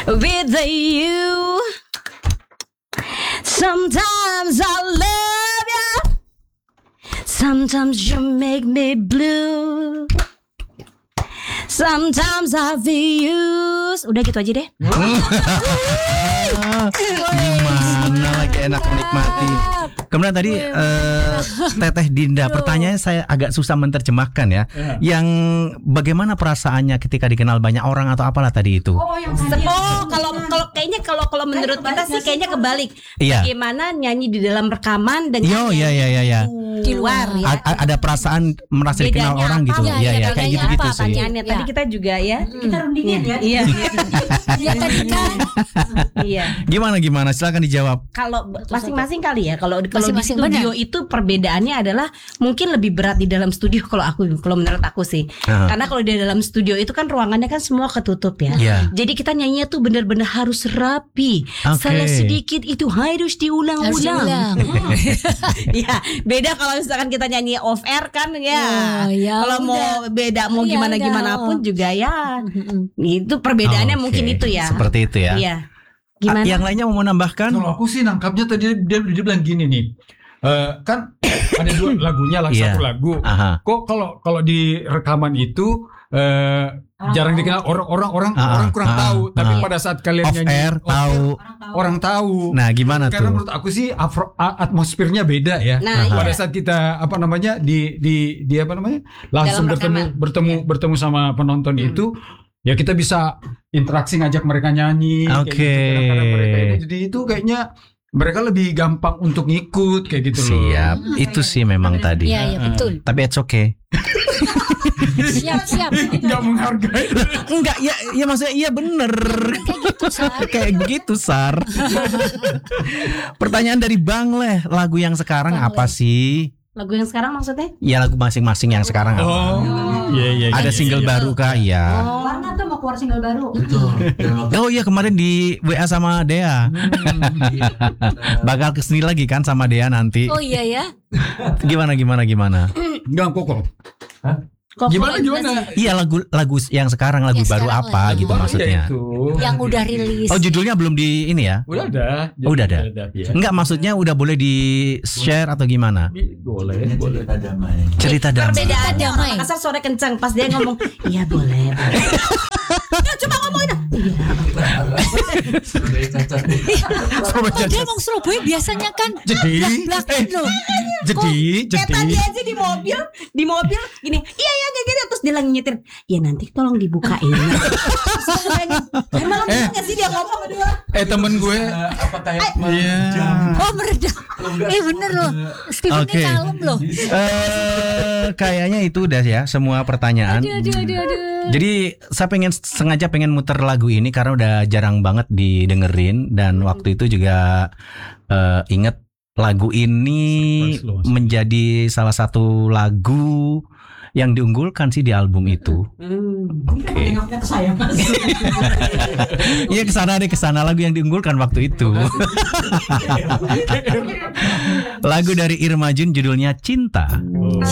with you. Sometimes I love you, sometimes you make me blue, sometimes I feel used. Udah gitu aja deh. Gimana lagi enak menikmati. Kemudian tadi Teteh Dinda, pertanyaannya saya agak susah menerjemahkan ya. Yang bagaimana perasaannya ketika dikenal banyak orang atau apalah tadi itu? Kalau menurut kita sih kayaknya kebalik. Iya. Bagaimana nyanyi di dalam rekaman dan Iya. di luar ya. Ada perasaan merasa dikenal Bedanya orang apa? gitu. Iya, Iya, bedanya kayak gitu-gitu apa sih. pertanyaannya? Tadi kita juga ya. Kita rundingin ya. Iya. Ya tadi kan. Iya. Gimana? Silakan dijawab. Kalau masing-masing kali ya. Kalau di Masing-masing, studio itu perbedaannya adalah mungkin lebih berat di dalam studio kalau menurut aku sih. Karena kalau di dalam studio itu kan ruangannya kan semua ketutup ya. Iya. Jadi kita nyanyinya tuh benar-benar harus rapi. Salah sedikit itu harus diulang-ulang. Ya, beda kalau misalkan kita nyanyi off air kan ya. Kalau mau beda mau gimana pun juga ya. Itu perbedaannya mungkin itu ya. Seperti itu ya. Iya. Gimana? Yang lainnya mau menambahkan? Kalau aku sih nangkapnya tadi dia bilang gini nih. Kan ada dua lagunya lah, satu lagu. Kok kalau di rekaman itu jarang dikenal orang kurang tahu, tapi pada saat kalian off nyanyi air tahu, orang tahu. Nah, gimana Karena tuh? menurut aku sih atmosfernya beda ya. Nah, pada saat kita di langsung Dalam bertemu sama penonton itu, ya kita bisa interaksi, ngajak mereka nyanyi. Oke. Kayak gitu. Kadang-kadang mereka ini, jadi itu kayaknya mereka lebih gampang untuk ngikut kayak gitu loh. Siap, itu sih memang tadi. Iya betul. Tapi it's okay. Siap. Nggak menghargai. Enggak, ya maksudnya iya bener. Kayak begitu Sar. Pertanyaan dari Bang Leh, lagu yang sekarang apa sih? Lagu yang sekarang maksudnya? Ya lagu masing-masing yang sekarang apa? Iya. Ada single baru kah? Iya. Warna tuh mau keluar single baru. Oh iya, kemarin di WA sama Dea. Bakal kesini lagi kan sama Dea nanti. Oh iya ya. Gimana? Enggak kok. Gimana? Iya, lagu yang sekarang, lagu Yang baru sekarang apa gitu maksudnya? Yang udah rilis. Oh, judulnya belum di ini ya? Udah ada. Oh, udah ada. Ya. Enggak, maksudnya udah boleh di share atau gimana? Boleh. Cerita damai. Perbedaannya Damai. orang Makassar suara kencang pas dia ngomong, iya boleh. Ya, coba ngomongin. Kalau dia ngomong Surabaya biasanya kan blak-blakan loh. Jadi Kayak tadi aja di mobil gini, iya kayak gini, terus dia lagi nyetir. Ya nanti tolong dibukain. Emang nggak sih dia ngomong berdua? temen gue iya. Oh meredam. Bener loh. Steven Oke. ini kalem loh. Kayaknya itu udah ya semua pertanyaan. Aduh. Jadi saya sengaja pengen muter lagu ini karena udah jarang banget didengerin, dan waktu itu juga inget lagu ini menjadi salah satu lagu yang diunggulkan sih di album itu. Oke. Iya, kesana lagu yang diunggulkan waktu itu. Lagu dari Irma Jun judulnya Cinta.